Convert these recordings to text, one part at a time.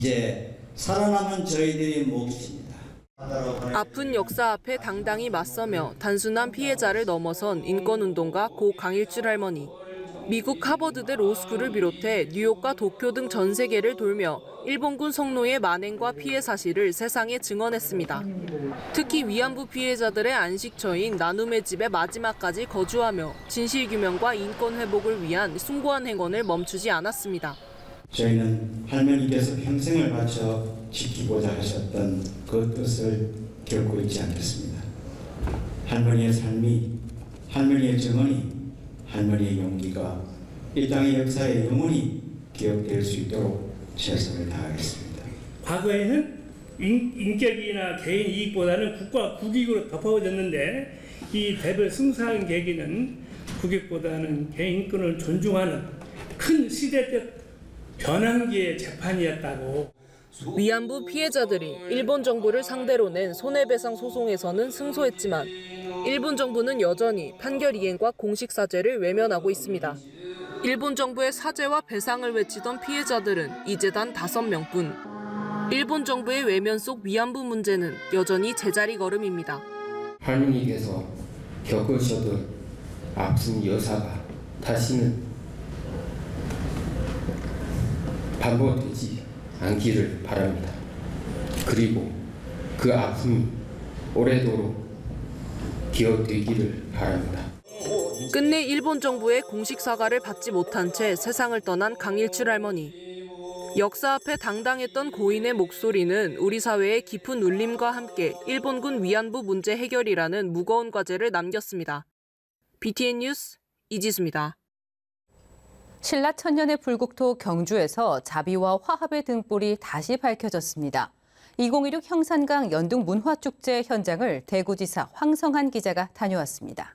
이제 살아남은 저희들의 몫입니다. 아픈 역사 앞에 당당히 맞서며 단순한 피해자를 넘어선 인권운동가 고 강일출 할머니. 미국 하버드대 로스쿨을 비롯해 뉴욕과 도쿄 등 전 세계를 돌며 일본군 성노예 만행과 피해 사실을 세상에 증언했습니다. 특히 위안부 피해자들의 안식처인 나눔의 집에 마지막까지 거주하며 진실규명과 인권 회복을 위한 숭고한 행언을 멈추지 않았습니다. 저희는 할머니께서 평생을 바쳐 지키고자 하셨던 그 뜻을 결코 잊지 않겠습니다. 할머니의 삶이, 할머니의 증언이, 할머니의 용기가 이 땅의 역사에 영원히 기억될 수 있도록 최선을 다하겠습니다. 과거에는 인격이나 개인 이익보다는 국가 국익으로 덮어졌는데 이 대별 승사한 계기는 국익보다는 개인 인권을 존중하는 큰 시대적 변환기의 재판이었다고. 위안부 피해자들이 일본 정부를 상대로 낸 손해배상 소송에서는 승소했지만 일본 정부는 여전히 판결 이행과 공식 사죄를 외면하고 있습니다. 일본 정부의 사죄와 배상을 외치던 피해자들은 이제 단 5명뿐. 일본 정부의 외면 속 위안부 문제는 여전히 제자리 걸음입니다. 할머니께서 겪으셨던 아픈 여사가 다시는 반복되지 않기를 바랍니다. 그리고 그 아픔이 오래도록 기억되기를 바랍니다. 끝내 일본 정부의 공식 사과를 받지 못한 채 세상을 떠난 강일출 할머니. 역사 앞에 당당했던 고인의 목소리는 우리 사회의 깊은 울림과 함께 일본군 위안부 문제 해결이라는 무거운 과제를 남겼습니다. BTN 뉴스 이지수입니다. 신라 천년의 불국토 경주에서 자비와 화합의 등불이 다시 밝혀졌습니다. 2016 형산강 연등문화축제 현장을 대구지사 황성한 기자가 다녀왔습니다.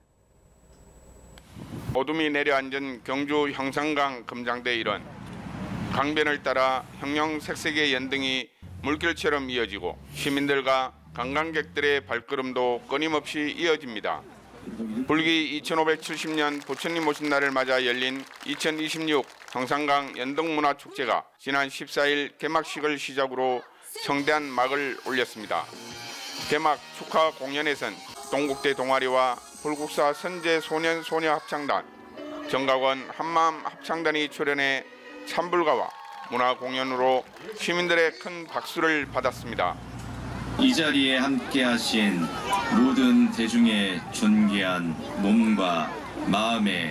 어둠이 내려앉은 경주 형산강 금장대 일원. 강변을 따라 형형색색의 연등이 물길처럼 이어지고 시민들과 관광객들의 발걸음도 끊임없이 이어집니다. 불기 2570년 부처님 오신 날을 맞아 열린 2026 형산강 연등문화축제가 지난 14일 개막식을 시작으로 성대한 막을 올렸습니다. 개막 축하 공연에선 동국대 동아리와 불국사 선제 소년 소녀 합창단, 정각원 한마음 합창단이 출연해 찬불가와 문화 공연으로 시민들의 큰 박수를 받았습니다. 이 자리에 함께하신 모든 대중의 존귀한 몸과 마음에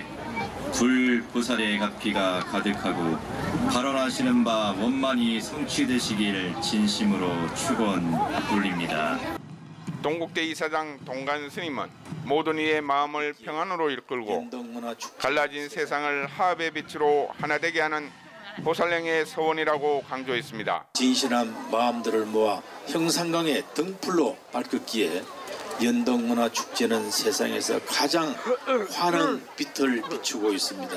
불보살의 가피가 가득하고 발언하시는 바 원만히 성취되시길 진심으로 축원 올립니다. 동국대 이사장 동간 스님은 모든 이의 마음을 평안으로 이끌고 갈라진 세상을 화합의 빛으로 하나 되게 하는 보살령의 서원이라고 강조했습니다. 진실한 마음들을 모아 형산강의 등불로 밝혔기에 연등문화축제는 세상에서 가장 환한 빛을 비추고 있습니다.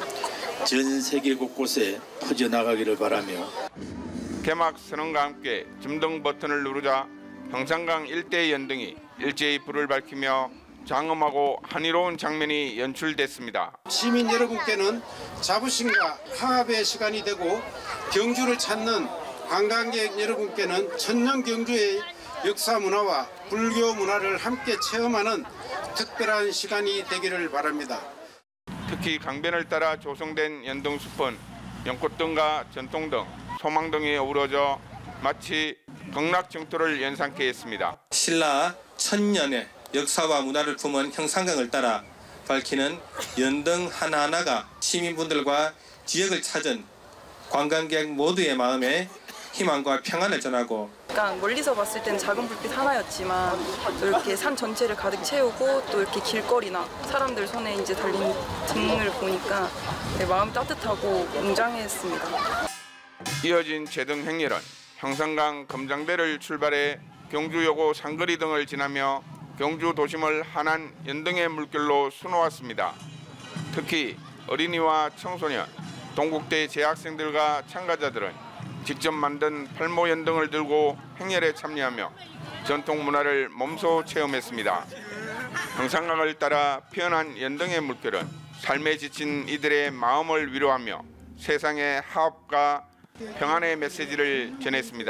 전 세계 곳곳에 퍼져나가기를 바라며 개막 선언과 함께 점등 버튼을 누르자 형산강 일대 연등이 일제히 불을 밝히며 장엄하고 한이로운 장면이 연출됐습니다. 시민 여러분께는 자부심과 화합의 시간이 되고 경주를 찾는 관광객 여러분께는 천년 경주의 역사 문화와 불교 문화를 함께 체험하는 특별한 시간이 되기를 바랍니다. 특히 강변을 따라 조성된 연등숲은 연꽃등과 전통등, 소망등이 어우러져 마치 극락정토를 연상케 했습니다. 신라 천년의 역사와 문화를 품은 형산강을 따라 밝히는 연등 하나하나가 시민분들과 지역을 찾은 관광객 모두의 마음에 희망과 평안을 전하고, 약간 멀리서 봤을 때는 작은 불빛 하나였지만 또 이렇게 산 전체를 가득 채우고 또 이렇게 길거리나 사람들 손에 이제 달린 등을 보니까 마음이 따뜻하고 웅장했습니다. 이어진 제등 행렬은 형산강 금장대를 출발해 경주여고 상거리 등을 지나며 경주 도심을 환한 연등의 물결로 수놓았습니다. 특히 어린이와 청소년, 동국대 재학생들과 참가자들은 직접 만든 팔모 연등을 들고 행렬에 참여하며 전통 문화를 몸소 체험했습니다. 형산강을 따라 피어난 연등의 물결은 삶에 지친 이들의 마음을 위로하며 세상의 화합과 평안의 메시지를 전했습니다.